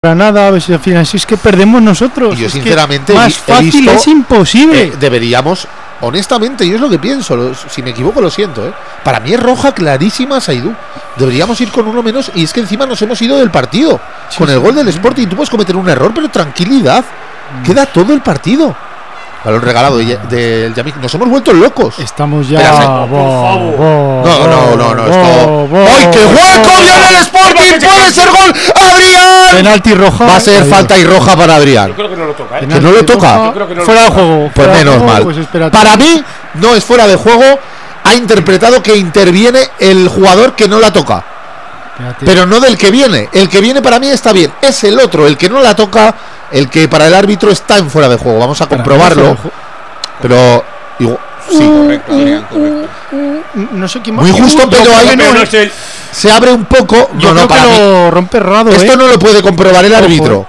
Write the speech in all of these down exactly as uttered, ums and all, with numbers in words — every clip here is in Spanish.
Granada, a ver si al final si es que perdemos nosotros. Y yo es sinceramente más he fácil visto, es imposible. Eh, deberíamos, honestamente, yo es lo que pienso, lo, si me equivoco lo siento, ¿eh? Para mí es roja clarísima a Saidú. Deberíamos ir con uno menos y es que encima nos hemos ido del partido. Sí, con el gol del Sporting tú puedes cometer un error, pero tranquilidad. Mm. Queda todo el partido. Balón regalado del Yamik. Nos hemos vuelto locos. Estamos ya. Espera, bo, bo, bo, no, no, no, no. Esto. Bo, ¡Ay, qué hueco viene el Sporting! ¡Puede ser gol! ¡Adrián! Penalti roja. Va a ser falta y roja para Adrián. Yo creo que no lo toca, ¿eh? ¿Que no lo toca? Yo creo que no fuera lo de juego. Pues menos juego, mal. Pues para mí, no es fuera de juego. Ha interpretado que interviene el jugador que no la toca. Espérate. Pero no del que viene. El que viene para mí está bien. Es el otro, el que no la toca, el que para el árbitro está en fuera de juego. Vamos a comprobarlo. Pero digo, sí, correcto, Adrián, correcto. No sé quién muy justo, pero ahí no, no el... se abre un poco. Yo no, no, creo para que mí, lo rompe errado. Esto ¿eh? no lo puede comprobar el árbitro.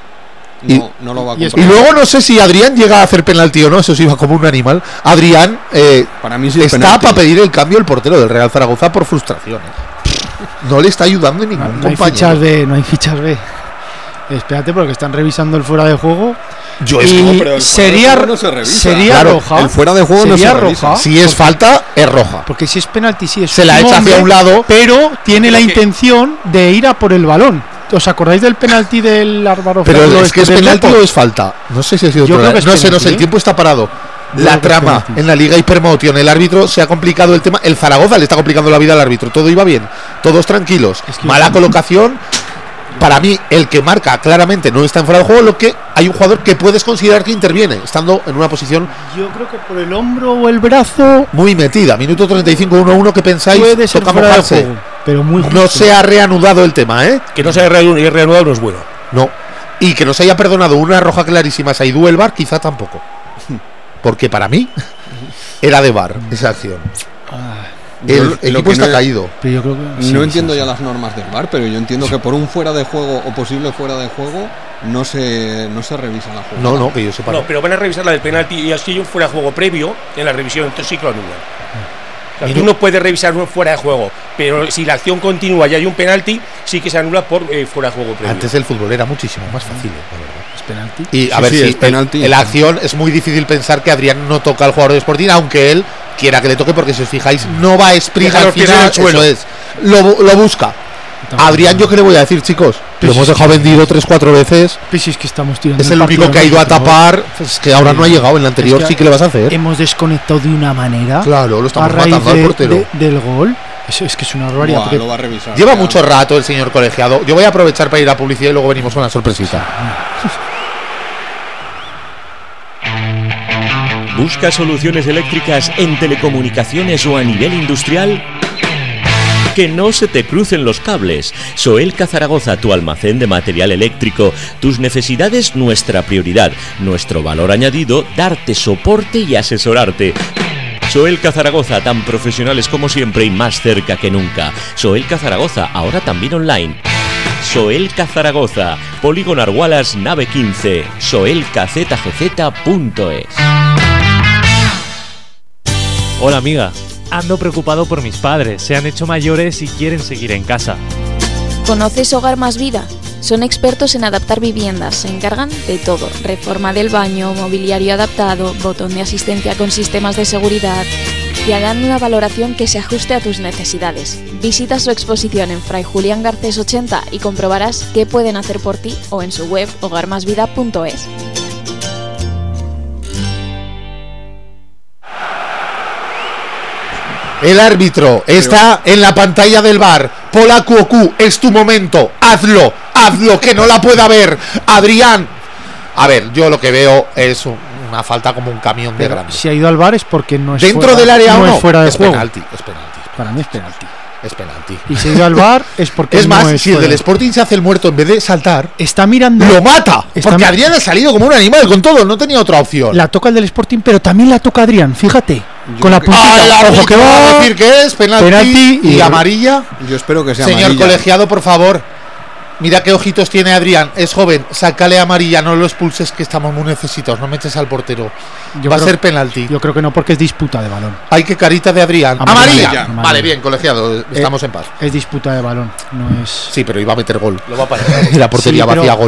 No, y, no lo va a comprobar. Y luego no sé si Adrián llega a hacer penalti o no. Eso sí va como un animal. Adrián eh, para mí sí está penalti. Para pedir el cambio el portero del Real Zaragoza por frustración. ¿eh? No le está ayudando en ningún no, no compañero. Hay fichas B, no hay fichas B. Espérate porque están revisando el fuera de juego. Yo es y no, sería no se sería claro, roja. El fuera de juego no se revisa. roja. Si es falta es roja. Porque si es penalti sí es. Se la echa hacia un lado, pero tiene la que... intención de ir a por el balón. ¿Os acordáis del penalti del Álvaro? Pero Ferro, es que es penalti o es falta. No sé si ha sido. Yo creo que es no penalti, sé, no sé. El ¿eh? tiempo está parado. La trama en la Liga Hypermotion, el árbitro se ha complicado el tema. El Zaragoza le está complicando la vida al árbitro. Todo iba bien, todos tranquilos. Es que mala colocación. Para mí, el que marca claramente no está en fuera de juego, lo que hay un jugador que puedes considerar que interviene, estando en una posición. Yo creo que por el hombro o el brazo. Muy metida. Minuto treinta y cinco, uno uno. ¿Qué pensáis? Puede ser Toca fuera mojarse. de juego, pero muy justo. No se ha reanudado el tema, ¿eh? Que no se haya reanudado no es bueno. No. Y que nos haya perdonado una roja clarísima Saidú el V A R, quizá tampoco. Porque para mí era de V A R esa acción. El yo, equipo está no, caído. Pero yo creo que, sí, no sí, entiendo sí, ya sí. las normas del V A R, pero yo entiendo que por un fuera de juego o posible fuera de juego no se no se revisa la jugada. No, no, que yo sepa. No, pero van a revisar la del penalti y así hay un fuera de juego previo en la revisión, entonces sí que lo anulan. O sea, tú no puedes revisar un fuera de juego, pero si la acción continúa y hay un penalti, sí que se anula por eh, fuera de juego previo. Antes el fútbol era muchísimo más fácil, la verdad. ¿Es penalti? Y a sí, ver sí, si es penalti. En la acción es muy difícil pensar que Adrián no toca al jugador de Sporting, aunque él quiera que le toque, porque si os fijáis, no va a sprint al final, eso es. Lo, lo busca. Adrián, ¿yo qué le voy a decir, chicos? Lo hemos dejado vendido tres, cuatro veces. Pues si es que estamos tirando. Es el único que ha ido a tapar. Es que ahora no ha llegado. En la anterior sí que le vas a hacer. Hemos desconectado de una manera. Claro, lo estamos a raíz matando de, al portero. De, del gol. Eso es que es una barbaridad. Buah, lo va a revisar. Lleva ya. mucho rato el señor colegiado. Yo voy a aprovechar para ir a publicidad y luego venimos con la sorpresita. ¿Buscas soluciones eléctricas en telecomunicaciones o a nivel industrial? Que no se te crucen los cables. Soelca Zaragoza, tu almacén de material eléctrico. Tus necesidades, nuestra prioridad. Nuestro valor añadido, darte soporte y asesorarte. Soelca Zaragoza, tan profesionales como siempre y más cerca que nunca. Soelca Zaragoza, ahora también online. Soelca Zaragoza, Polígono Argualas, nave quince, soelca z g z punto es. Hola amiga, ando preocupado por mis padres, se han hecho mayores y quieren seguir en casa. ¿Conoces Hogar Más Vida? Son expertos en adaptar viviendas, se encargan de todo, reforma del baño, mobiliario adaptado, botón de asistencia con sistemas de seguridad. Te harán una valoración que se ajuste a tus necesidades. Visita su exposición en Fray Julián Garcés ochenta y comprobarás qué pueden hacer por ti o en su web hogar más vida punto es. El árbitro está en la pantalla del V A R. Pola Cuocu, es tu momento. Hazlo, hazlo, que no la pueda ver. Adrián. A ver, yo lo que veo es una falta como un camión de Pero grande. si ha ido al V A R es porque no es dentro fuera, del área no o no, es fuera de es juego. penalti, es penalti. Para mí es penalti. Es penalti. Y si ha ido al V A R es porque es no más, es si el fuera. del Sporting se hace el muerto en vez de saltar, está mirando. lo mata. Está porque mi- Adrián ha salido como un animal con todo, no tenía otra opción. La toca el del Sporting, pero también la toca Adrián, fíjate. Yo con la creo que- puntita. Ah, el Ojo árbitro que va va. a decir que es penalti, penalti y, y- amarilla. Yo espero que sea Señor amarilla. colegiado, por favor. Mira qué ojitos tiene Adrián, es joven, sácale amarilla, no lo expulses que estamos muy necesitados, no metes al portero. Yo Va a creo- ser penalti. Yo creo que no, porque es disputa de balón. Ay, qué carita de Adrián. Amarilla. ¡Amarilla! Amarilla. Vale, bien, colegiado, estamos Eh, en paz. Es disputa de balón, no es. Sí, pero iba a meter gol. Lo va a parar. Y la portería Sí, pero- vacía, gol.